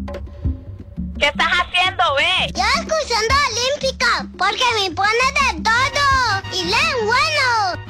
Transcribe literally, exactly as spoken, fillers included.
¿Qué estás haciendo, ve? Yo escuchando Olímpica, porque me pone de todo y leen bueno.